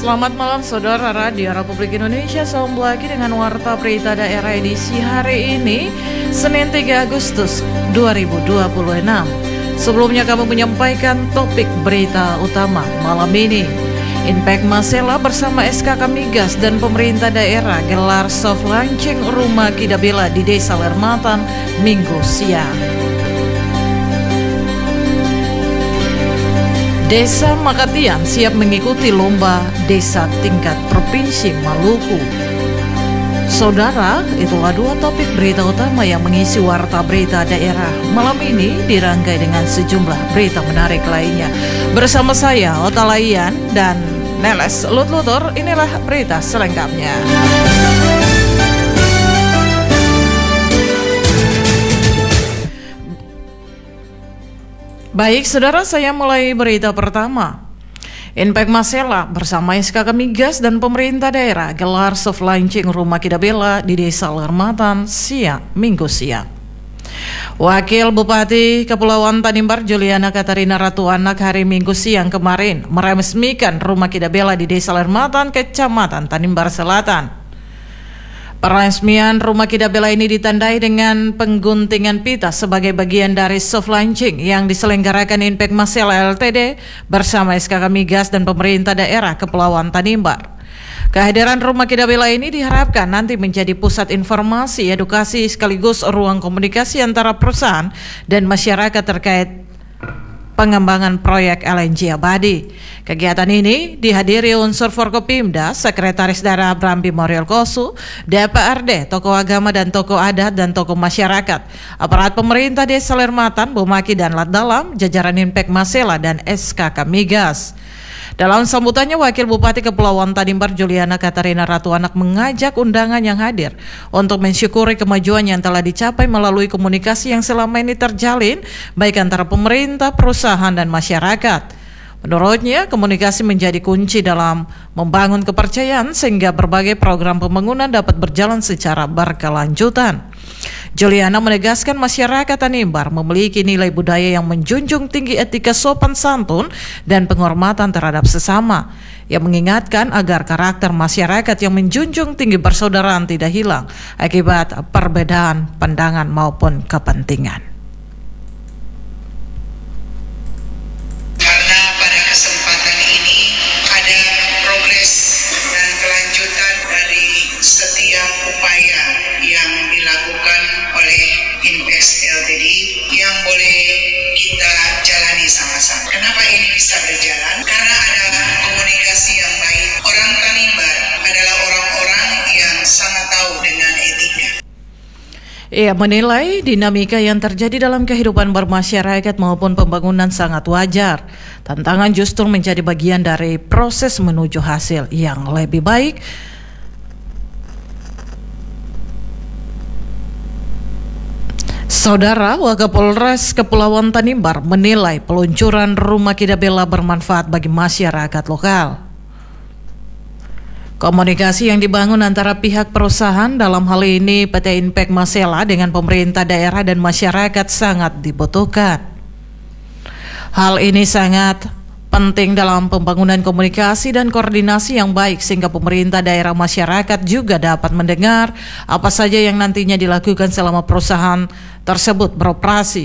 Selamat malam saudara Radio Republik Indonesia. Sambung lagi dengan Warta Berita Daerah edisi hari ini, Senin 3 Agustus 2026. Sebelumnya kami menyampaikan topik berita utama malam ini. Inpek Masela bersama SKK Migas dan pemerintah daerah gelar soft launching rumah Kidabela di Desa Lermatan Minggu siang. Desa Makatian siap mengikuti lomba desa tingkat provinsi Maluku. Saudara, itulah dua topik berita utama yang mengisi Warta Berita Daerah malam ini, dirangkai dengan sejumlah berita menarik lainnya. Bersama saya, Otalayan dan Neles Lutlutur, inilah berita selengkapnya. Baik, saudara, saya mulai berita pertama. Inpek Masela bersama SKK Migas dan pemerintah daerah gelar soft launching rumah Kidabela di Desa Lermatan Minggu siang. Wakil Bupati Kepulauan Tanimbar Juliana Katarina Ratuanak hari Minggu siang kemarin meresmikan rumah Kidabela di Desa Lermatan, Kecamatan Tanimbar Selatan. Peresmian rumah Kidabela ini ditandai dengan pengguntingan pita sebagai bagian dari soft launching yang diselenggarakan Inpek Masela Ltd bersama SKK Migas dan pemerintah daerah Kepulauan Tanimbar. Kehadiran rumah Kidabela ini diharapkan nanti menjadi pusat informasi, edukasi sekaligus ruang komunikasi antara perusahaan dan masyarakat terkait pengembangan proyek LNG abadi. Kegiatan ini dihadiri unsur Forkopimda, Sekretaris Daerah Brambi Moriel Kosu, DPRD, tokoh agama dan tokoh adat dan tokoh masyarakat, aparat pemerintah Desa Lermatan, Bumaki dan Latdalam, jajaran Inpek Masela dan SKK Migas. Dalam sambutannya, Wakil Bupati Kepulauan Tanimbar Juliana Katarina Ratuanak mengajak undangan yang hadir untuk mensyukuri kemajuan yang telah dicapai melalui komunikasi yang selama ini terjalin baik antara pemerintah, perusahaan, dan masyarakat. Menurutnya, komunikasi menjadi kunci dalam membangun kepercayaan sehingga berbagai program pembangunan dapat berjalan secara berkelanjutan. Juliana menegaskan masyarakat Tanimbar memiliki nilai budaya yang menjunjung tinggi etika sopan santun dan penghormatan terhadap sesama. Ia mengingatkan agar karakter masyarakat yang menjunjung tinggi persaudaraan tidak hilang akibat perbedaan pandangan maupun kepentingan. Yang boleh kita jalani sama-sama. Kenapa ini bisa berjalan? Karena ada komunikasi yang baik. Orang Tanimbar adalah orang-orang yang sangat tahu dengan etika. Ia menilai dinamika yang terjadi dalam kehidupan bermasyarakat maupun pembangunan sangat wajar. Tantangan justru menjadi bagian dari proses menuju hasil yang lebih baik. Saudara, Wakapolres Kepulauan Tanimbar menilai peluncuran rumah Kidabela bermanfaat bagi masyarakat lokal. Komunikasi yang dibangun antara pihak perusahaan, dalam hal ini PT Inpek Masela, dengan pemerintah daerah dan masyarakat sangat dibutuhkan. Hal ini sangat penting dalam pembangunan komunikasi dan koordinasi yang baik sehingga pemerintah daerah masyarakat juga dapat mendengar apa saja yang nantinya dilakukan selama perusahaan tersebut beroperasi.